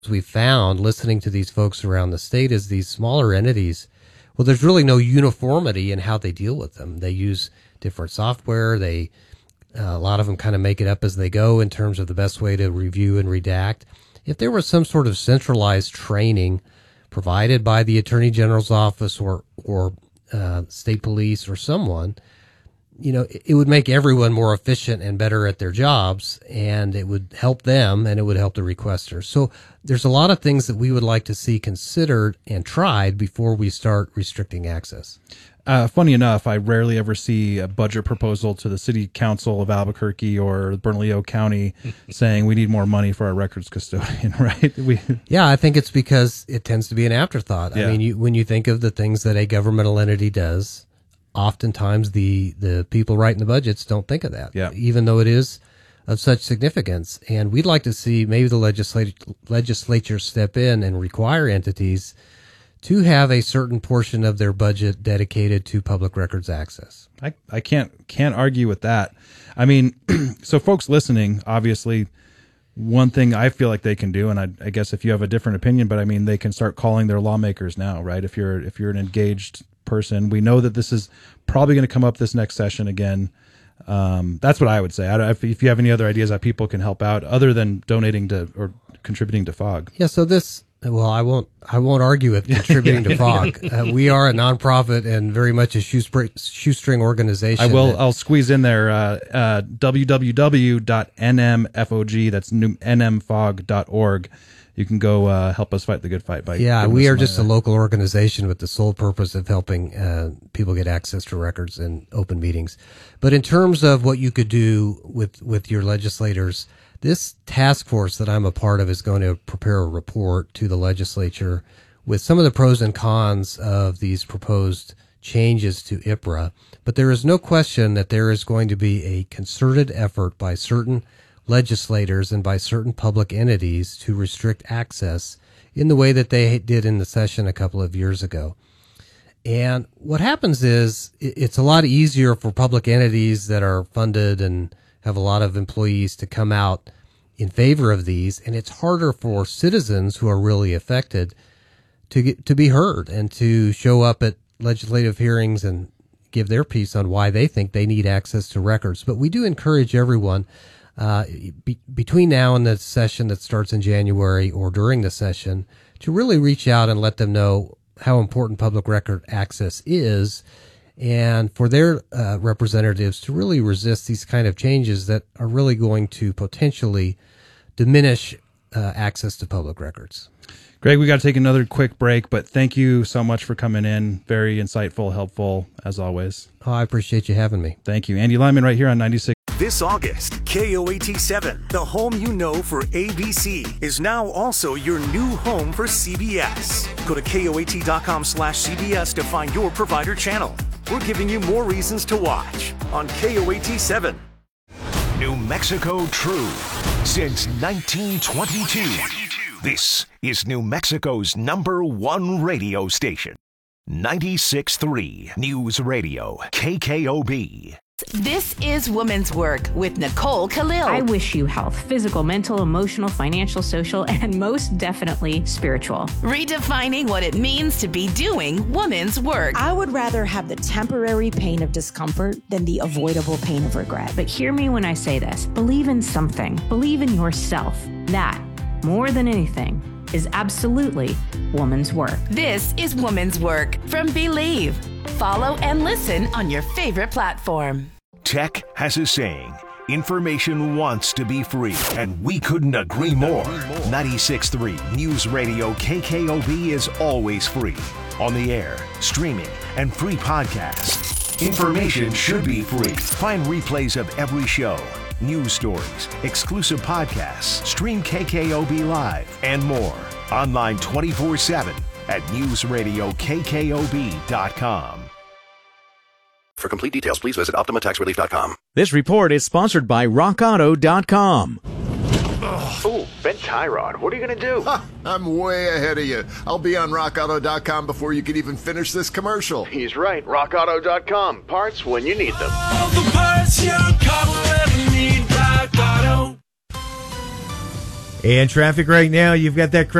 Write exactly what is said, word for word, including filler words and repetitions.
we found listening to these folks around the state is these smaller entities, well, there's really no uniformity in how they deal with them. They use different software. They, uh, a lot of them kind of make it up as they go in terms of the best way to review and redact. If there was some sort of centralized training provided by the Attorney General's office or, or, uh, state police or someone, you know, it would make everyone more efficient and better at their jobs, and it would help them and it would help the requesters. So there's a lot of things that we would like to see considered and tried before we start restricting access. Uh, funny enough, I rarely ever see a budget proposal to the City Council of Albuquerque or Bernalillo County saying we need more money for our records custodian, right? We, yeah, I think it's because it tends to be an afterthought. Yeah. I mean, you, when you think of the things that a governmental entity does, oftentimes the, the people writing the budgets don't think of that, yeah. even though it is of such significance. And we'd like to see maybe the legislature, legislature step in and require entities to have a certain portion of their budget dedicated to public records access. I, I can't can't argue with that. I mean, so folks listening, obviously, one thing I feel like they can do, and I, I guess if you have a different opinion, but I mean, they can start calling their lawmakers now, right? If you're if you're an engaged person, we know that this is probably going to come up this next session again. Um, that's what I would say. I don't, if, if you have any other ideas that people can help out, other than donating to or contributing to F O G. Yeah. So this. Well, I won't. I won't argue with contributing to F O G. Uh, we are a nonprofit and very much a shoestring, shoestring organization. I will. That, I'll squeeze in there. Uh, uh, w w w dot n m fog. That's n m fog dot org. You can go uh, help us fight the good fight. By yeah, we are just a local organization with the sole purpose of helping uh, people get access to records and open meetings. But in terms of what you could do with with your legislators, this task force that I'm a part of is going to prepare a report to the legislature with some of the pros and cons of these proposed changes to I P R A. But there is no question that there is going to be a concerted effort by certain legislators and by certain public entities to restrict access in the way that they did in the session a couple of years ago. And what happens is it's a lot easier for public entities that are funded and have a lot of employees to come out in favor of these, and it's harder for citizens who are really affected to get, to be heard and to show up at legislative hearings and give their piece on why they think they need access to records. But we do encourage everyone uh, be, between now and the session that starts in January or during the session to really reach out and let them know how important public record access is, and for their uh, representatives to really resist these kind of changes that are really going to potentially diminish uh, access to public records. Greg, we got to take another quick break, but thank you so much for coming in. Very insightful, helpful, as always. Oh, I appreciate you having me. Thank you. Andy Lyman right here on ninety-six. This August, K O A T seven, the home you know for A B C, is now also your new home for C B S. Go to K O A T dot com slash C B S to find your provider channel. We're giving you more reasons to watch on K O A T seven. New Mexico True since nineteen twenty-two. This is New Mexico's number one radio station. ninety-six point three News Radio, K K O B. This is Woman's Work with Nicole Khalil. I wish you health, physical, mental, emotional, financial, social, and most definitely spiritual. Redefining what it means to be doing woman's work. I would rather have the temporary pain of discomfort than the avoidable pain of regret. But hear me when I say this. Believe in something. Believe in yourself. That, more than anything, is absolutely woman's work. This is Woman's Work from Believe. Follow and listen on your favorite platform. Tech has a saying, information wants to be free, and we couldn't agree more. ninety-six point three News Radio K K O B is always free. On the air, streaming, and free podcasts. Information should be free. Find replays of every show, news stories, exclusive podcasts, stream K K O B Live, and more. Online twenty-four seven at news radio K K O B dot com. For complete details, please visit Optima Tax Relief dot com. This report is sponsored by rock auto dot com. Oh, Ben Tyrod, what are you going to do? Ha, I'm way ahead of you. I'll be on rock auto dot com before you can even finish this commercial. He's right. rock auto dot com. Parts when you need them. All the parts your car will ever need, Rock Auto. And traffic right now, you've got that